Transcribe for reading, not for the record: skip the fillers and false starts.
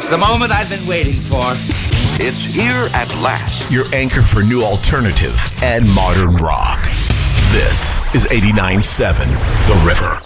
It's the moment I've been waiting for. It's here at last. Your anchor for new alternative and modern rock. This is 89.7 The River.